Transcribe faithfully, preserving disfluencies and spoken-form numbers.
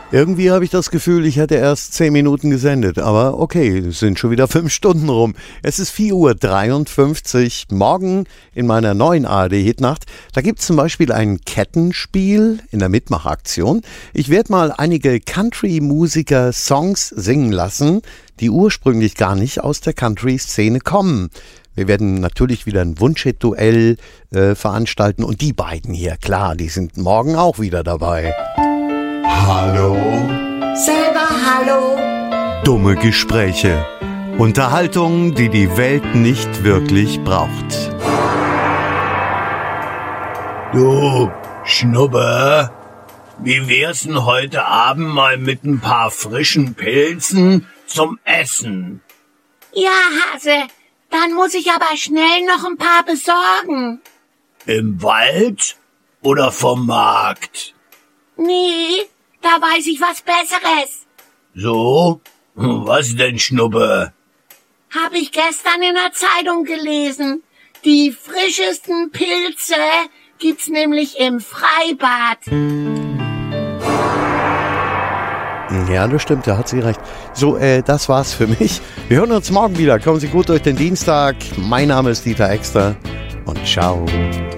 Irgendwie habe ich das Gefühl, ich hätte erst zehn Minuten gesendet. Aber okay, es sind schon wieder fünf Stunden rum. Es ist vier Uhr dreiundfünfzig. Morgen in meiner neuen A R D-Hitnacht, da gibt es zum Beispiel ein Kettenspiel in der Mitmachaktion. Ich werde mal einige Country-Musiker Songs singen lassen, die ursprünglich gar nicht aus der Country-Szene kommen. Wir werden natürlich wieder ein Wunschhit-Duell äh, veranstalten. Und die beiden hier, klar, die sind morgen auch wieder dabei. Hallo. Selber hallo. Dumme Gespräche. Unterhaltung, die die Welt nicht wirklich braucht. Du, Schnubbe, wie wär's denn heute Abend mal mit ein paar frischen Pilzen zum Essen? Ja, Hase, dann muss ich aber schnell noch ein paar besorgen. Im Wald oder vom Markt? Nee, da weiß ich was Besseres. So? Was denn, Schnubbe? Hab ich gestern in der Zeitung gelesen. Die frischesten Pilze gibt's nämlich im Freibad. Ja, das stimmt, da hat sie recht. So, äh, das war's für mich. Wir hören uns morgen wieder. Kommen Sie gut durch den Dienstag. Mein Name ist Dieter Exter und ciao.